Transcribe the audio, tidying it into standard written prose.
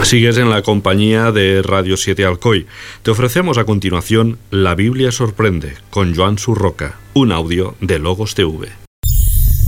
Sigues en la compañía de Radio 7 Alcoy. Te ofrecemos a continuación La Biblia sorprende con Joan Surroca, un audio de Logos TV.